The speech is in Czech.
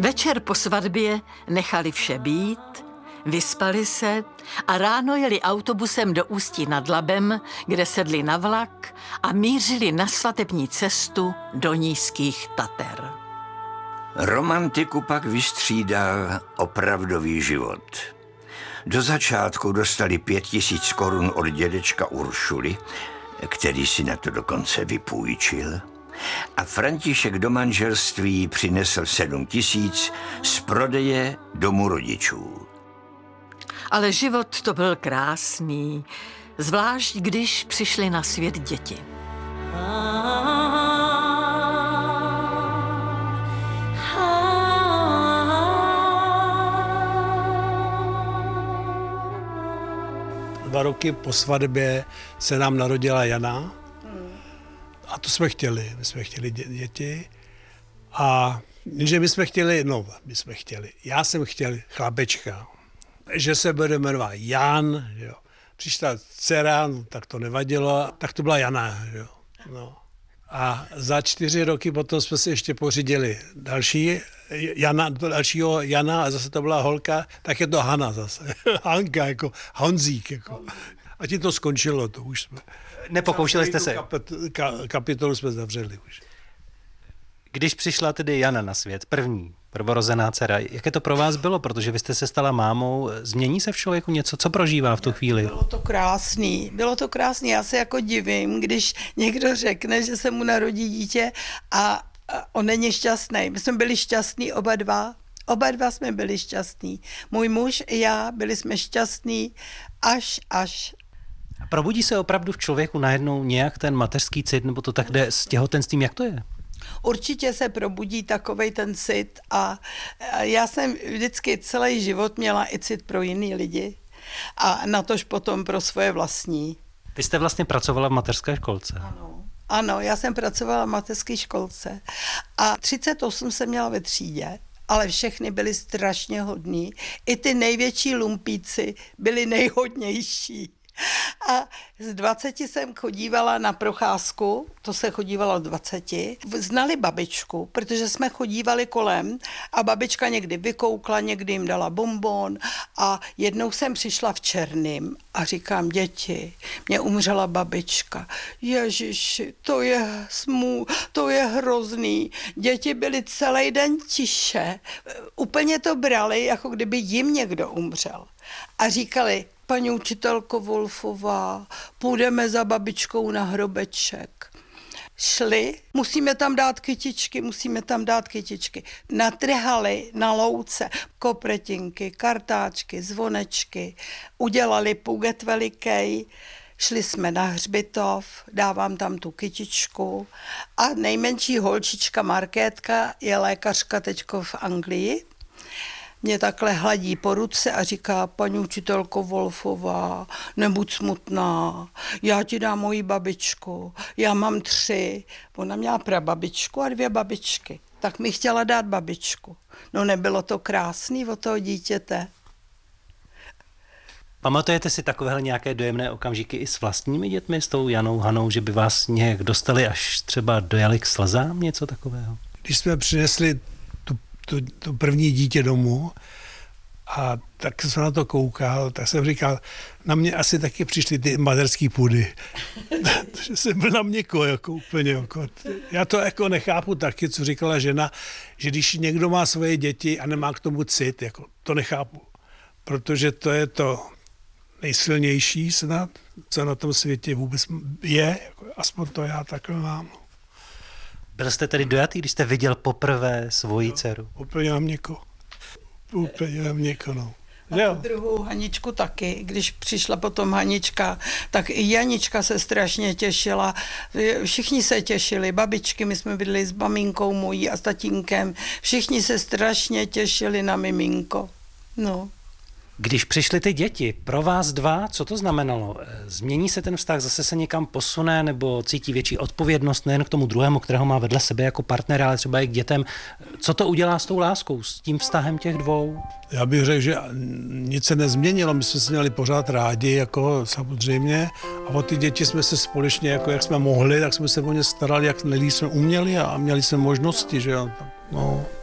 Večer po svatbě nechali vše být, vyspali se a ráno jeli autobusem do Ústí nad Labem, kde sedli na vlak a mířili na svatební cestu do Nízkých Tater. Romantiku pak vystřídal opravdový život. Do začátku dostali 5 000 korun od dědečka Uršuly, který si na to dokonce vypůjčil, a František do manželství přinesl 7 000 z prodeje domu rodičů. Ale život to byl krásný, zvlášť když přišly na svět děti. Dva roky po svatbě se nám narodila Jana a to jsme chtěli. My jsme chtěli děti a my jsme chtěli, já jsem chtěl chlapečka, že se bude jmenovat Jan, jo. Přišla dcera, no, tak to nevadilo, tak to byla Jana, jo. No. A za 4 roky potom jsme si ještě pořídili dalšího Jana a zase to byla holka, tak je to Hana zase. Hanka, jako Honzík, jako. A tím to skončilo, to už jsme. Nepokoušeli jste se? Kapitolu jsme zavřeli už. Když přišla tedy Jana na svět, první prvorozená dcera, jaké to pro vás bylo? Protože vy jste se stala mámou. Změní se v člověku něco? Co prožívá v tu chvíli? Bylo to krásný. Já se jako divím, když někdo řekne, že se mu narodí dítě a on není šťastný. My jsme byli šťastní oba dva. Oba dva jsme byli šťastní. Můj muž i já byli jsme šťastní až. Probudí se opravdu v člověku najednou nějak ten mateřský cit, nebo to tak jde s těhotenstvím? Jak to je? Určitě se probudí takovej ten cit a já jsem vždycky celý život měla i cit pro jiný lidi a natož potom pro svoje vlastní. Vy jste vlastně pracovala v mateřské školce. Ano, já jsem pracovala v mateřské školce a 38 jsem měla ve třídě, ale všechny byli strašně hodní. I ty největší lumpíci byli nejhodnější. A z 20 jsem chodívala na procházku, to se chodívalo 20. Znali babičku, protože jsme chodívali kolem a babička někdy vykoukla, někdy jim dala bonbon a jednou jsem přišla v černým a říkám, děti, mě umřela babička. Ježiši, to je hrozný. Děti byly celý den tiše, úplně to brali, jako kdyby jim někdo umřel. A říkali, paní učitelko Wolfová, půjdeme za babičkou na hrobeček. Šli, musíme tam dát kytičky. Natrhali na louce kopretinky, kartáčky, zvonečky, udělali puget velikej, šli jsme na hřbitov, dávám tam tu kytičku a nejmenší holčička Markétka je lékařka teďko v Anglii. Mě takhle hladí po ruce a říká, paní učitelko Wolfová, nebuď smutná, já ti dám moji babičku, já mám 3. Ona měla prababičku a 2 babičky, tak mi chtěla dát babičku. No nebylo to krásný od toho dítěte. Pamatujete si takovéhle nějaké dojemné okamžiky i s vlastními dětmi, s tou Janou, Hanou, že by vás nějak dostali, až třeba dojali k slzám, něco takového? Když jsme přinesli to první dítě domů a tak jsem na to koukal, tak jsem říkal, na mě asi taky přišly ty materský půdy. Že jsem byl na měko, jako úplně. Jako. Já to jako nechápu taky, co říkala žena, že když někdo má svoje děti a nemá k tomu cit, jako, to nechápu. Protože to je to nejsilnější snad, co na tom světě vůbec je, jako, aspoň to já takhle mám. Byl jste tedy dojatý, když jste viděl poprvé svoji dceru? Úplně na měko, no. A druhou Haničku taky, když přišla potom Hanička, tak i Janička se strašně těšila. Všichni se těšili, babičky, my jsme bydli s maminkou mojí a s tatínkem. Všichni se strašně těšili na miminko. No. Když přišly ty děti, pro vás dva, co to znamenalo? Změní se ten vztah, zase se někam posune, nebo cítí větší odpovědnost nejen k tomu druhému, kterého má vedle sebe jako partnera, ale třeba i k dětem? Co to udělá s tou láskou, s tím vztahem těch dvou? Já bych řekl, že nic se nezměnilo, my jsme se měli pořád rádi, jako samozřejmě, a o ty děti jsme se společně, jako jak jsme mohli, tak jsme se o ně starali, jak jsme uměli a měli jsme možnosti, že jo. No.